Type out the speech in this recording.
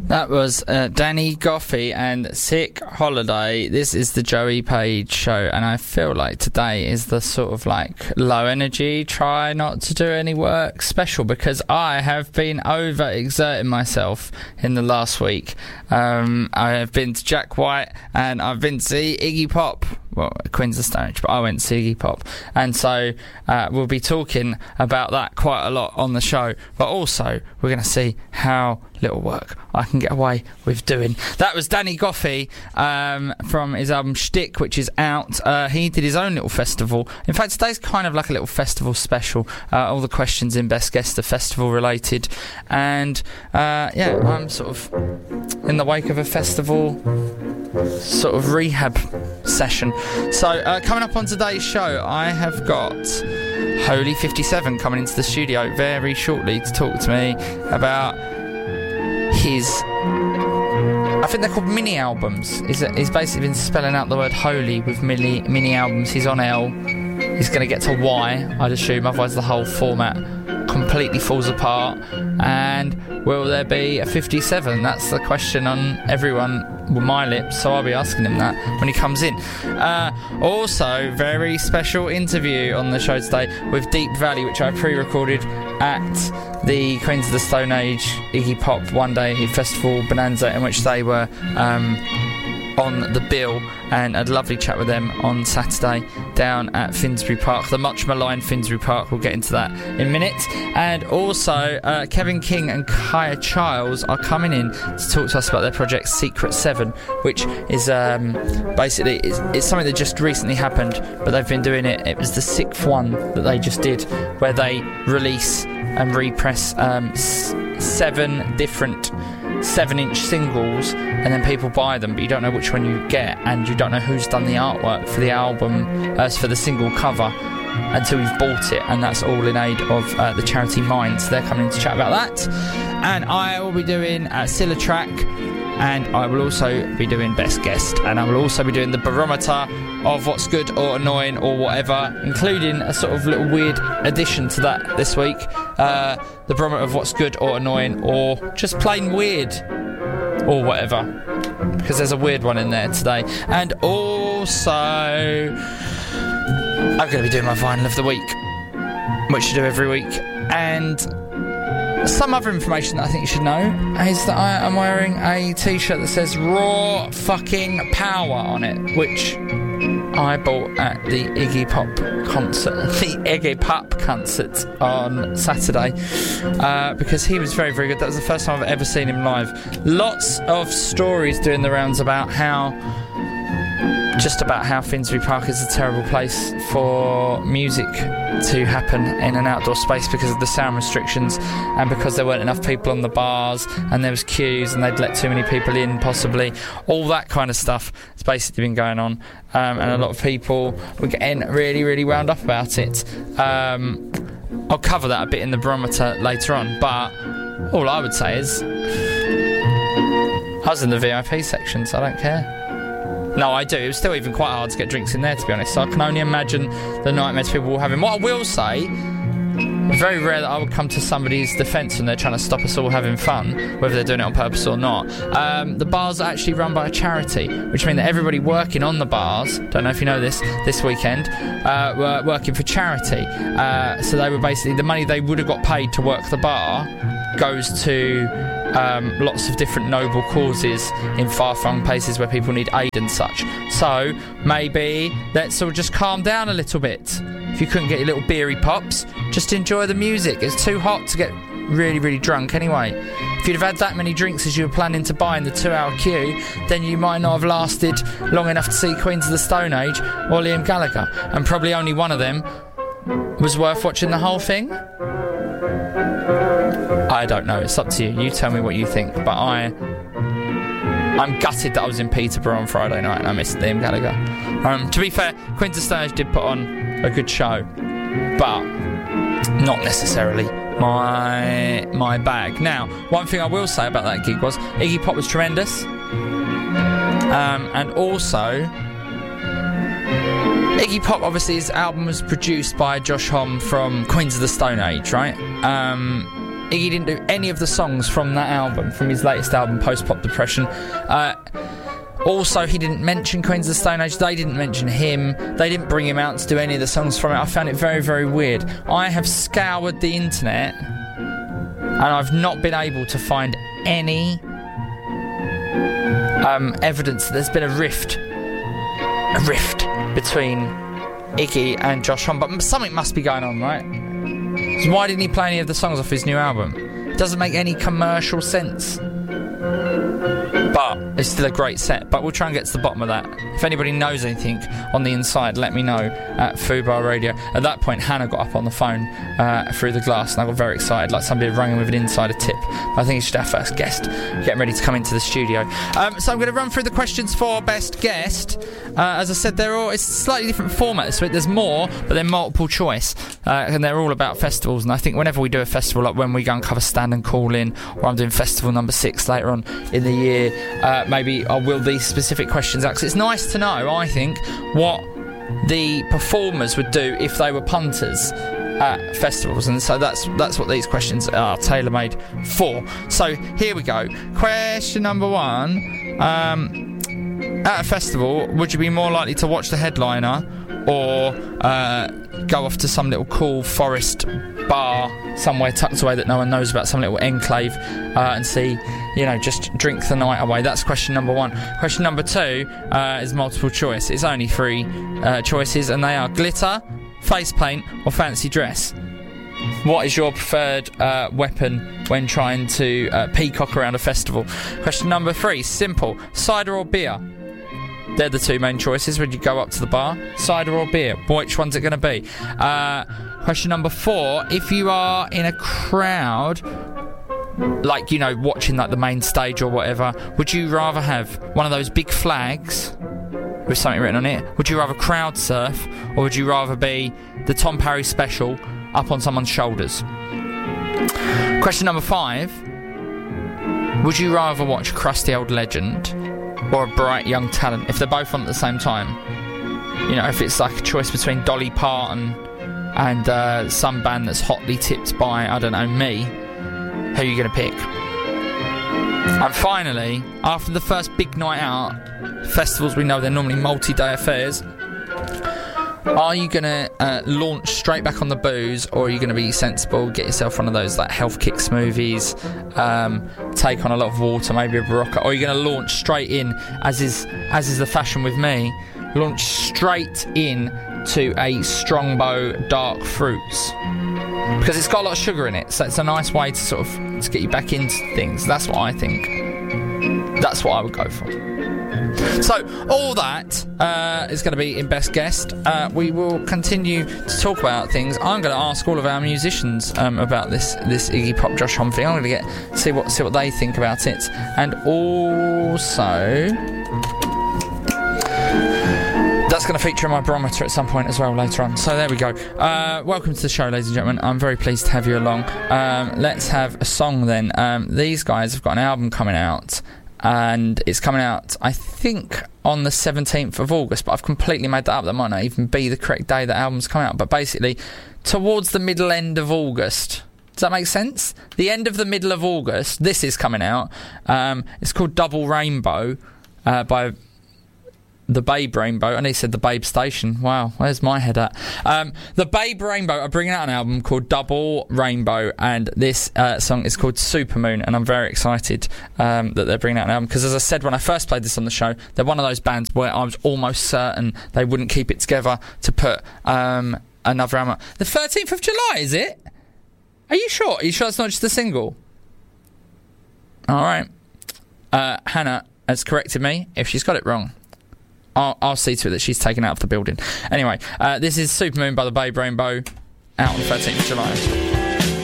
That was Danny Goffey and Sick Holiday. This is the Joey Page Show, and I feel like today is the sort of like low energy, try not to do any work special, because I have been over-exerting myself in the last week. I have been to Jack White and I've been to see Iggy Pop. Well, Queens of the Stone Age, but I went to see Iggy Pop. And so we'll be talking about that quite a lot on the show. But also, we're going to see how little work I can get away with doing. That was Danny Goffey from his album Shtick, which is out. He did his own little festival. In fact, today's kind of like a little festival special. All the questions in Best Guest are festival related. And yeah, I'm sort of in the wake of a festival sort of rehab session. So coming up on today's show, I have got Holy 57 coming into the studio very shortly to talk to me about his, I think they're called mini albums. He's basically been spelling out the word holy with mini albums. He's on L, he's going to get to Y, I'd assume, otherwise the whole format completely falls apart. And will there be a 57? That's the question on everyone with my lips, so I'll be asking him that when he comes in. Also, very special interview on the show today with Deep Valley, which I pre-recorded at the Queens of the Stone Age Iggy Pop One Day Festival Bonanza, in which they were on the bill, and a lovely chat with them on Saturday down at Finsbury Park, the much maligned Finsbury Park. We'll get into that in a minute. And also Kevin King and Kaya Childs are coming in to talk to us about their project Secret 7, which is basically it's something that just recently happened, but they've been doing it. It was the 6th one that they just did, where they release and repress 7 different 7-inch singles, and then people buy them, but you don't know which one you get, and you don't know who's done the artwork for the album, for the single cover, until you've bought it. And that's all in aid of the charity Mind. So they're coming in to chat about that. And I will be doing Silla Track, and I will also be doing Best Guest, and I will also be doing the barometer of what's good or annoying or whatever, including a sort of little weird addition to that this week, the barometer of what's good or annoying or just plain weird or whatever, because there's a weird one in there today. And also I'm going to be doing my Vinyl of the Week, which I do every week. And some other information that I think you should know is that I am wearing a t-shirt that says Raw Fucking Power on it, which I bought at the Iggy Pop concert on Saturday, because he was very, very good. That was the first time I've ever seen him live. Lots of stories doing the rounds about how Finsbury Park is a terrible place for music to happen in an outdoor space because of the sound restrictions, and because there weren't enough people on the bars, and there was queues, and they'd let too many people in, possibly. All that kind of stuff has basically been going on, and a lot of people were getting really, really wound up about it. I'll cover that a bit in the barometer later on, but all I would say is I was in the VIP section, so I don't care. No, I do. It was still even quite hard to get drinks in there, to be honest. So I can only imagine the nightmares people will have. And what I will say, it's very rare that I would come to somebody's defence when they're trying to stop us all having fun, whether they're doing it on purpose or not. The bars are actually run by a charity, which means that everybody working on the bars, don't know if you know this weekend, were working for charity. So they were basically, the money they would have got paid to work the bar goes to lots of different noble causes in far-flung places where people need aid and such. So maybe let's all just calm down a little bit. If you couldn't get your little beery pops, just enjoy the music. It's too hot to get really, really drunk anyway. If you'd have had that many drinks as you were planning to buy in the 2-hour queue, then you might not have lasted long enough to see Queens of the Stone Age or Liam Gallagher, and probably only one of them was worth watching the whole thing. I don't know, it's up to you. You tell me what you think. But I'm gutted that I was in Peterborough on Friday night and I missed Liam Gallagher. To be fair, Queens of Stone Age did put on a good show, but not necessarily my bag. Now, one thing I will say about that gig was Iggy Pop was tremendous, and also Iggy Pop, obviously his album was produced by Josh Homme from Queens of the Stone Age, right? Iggy didn't do any of the songs from that album, from his latest album, Post Pop Depression. Also, he didn't mention Queens of the Stone Age. They didn't mention him. They didn't bring him out to do any of the songs from it. I found it very, very weird. I have scoured the internet and I've not been able to find any evidence that there's been a rift between Iggy and Josh Homme. But something must be going on, right? So why didn't he play any of the songs off his new album? It doesn't make any commercial sense. But it's still a great set. But we'll try and get to the bottom of that. If anybody knows anything on the inside, let me know at Fubar Radio. At that point, Hannah got up on the phone through the glass, and I got very excited, like somebody rang with an insider tip. I think it's just our first guest getting ready to come into the studio. So I'm going to run through the questions for Best Guest. As I said, it's a slightly different format this week. There's more, but they're multiple choice. And they're all about festivals. And I think whenever we do a festival, like when we go and cover Stand and Call In, or I'm doing festival number 6 later on in the year, maybe I will these specific questions out. 'Cause it's nice to know, I think, what the performers would do if they were punters at festivals, and so that's what these questions are tailor-made for. So here we go. Question number 1. At a festival, would you be more likely to watch the headliner or go off to some little cool forest bar somewhere tucked away that no one knows about, some little enclave, and see, just drink the night away? That's question number 1. Question number 2 is multiple choice. It's only 3 choices, and they are glitter, face paint, or fancy dress. What is your preferred weapon when trying to peacock around a festival? Question number 3, simple. Cider or beer? They're the 2 main choices when you go up to the bar. Cider or beer? Which one's it going to be? Question number 4, if you are in a crowd, like, watching like the main stage or whatever, would you rather have one of those big flags with something written on it? Would you rather crowd surf, or would you rather be the Tom Parry special up on someone's shoulders? Question number 5, would you rather watch a crusty old legend or a bright young talent if they're both on at the same time? If it's like a choice between Dolly Parton and some band that's hotly tipped by, I don't know, me, who are you going to pick? And finally, after the first big night out, festivals, we know they're normally multi-day affairs, are you going to launch straight back on the booze, or are you going to be sensible, get yourself one of those like health kick smoothies, take on a lot of water, maybe a Barocca, or are you going to launch straight in, as is the fashion with me, launch straight in to a Strongbow dark fruits, because it's got a lot of sugar in it, so it's a nice way to get you back into things. That's what I think. That's what I would go for. So all that is going to be in Best Guest. We will continue to talk about things. I'm going to ask all of our musicians about this Iggy Pop Josh Homme thing. I'm going to see what they think about it, and also that's going to feature in my barometer at some point as well later on. So there we go. Welcome to the show, ladies and gentlemen. I'm very pleased to have you along. Let's have a song then. These guys have got an album coming out, and it's coming out, I think, on the 17th of August, but I've completely made that up. That might not even be the correct day that album's coming out, but basically towards the middle end of August. Does that make sense? The end of the middle of August, this is coming out. It's called Double Rainbow by the Babe Rainbow. And he said the Babe Station. Wow, where's my head at? The Babe Rainbow are bringing out an album called Double Rainbow, and this song is called Supermoon, and I'm very excited that they're bringing out an album, because as I said when I first played this on the show, they're one of those bands where I was almost certain they wouldn't keep it together to put another album. The 13th of July, is it? Are you sure? Are you sure it's not just a single? Alright. Hannah has corrected me if she's got it wrong. I'll see to it that she's taken out of the building. Anyway, this is Supermoon by the Babe Rainbow, out on the 13th of July.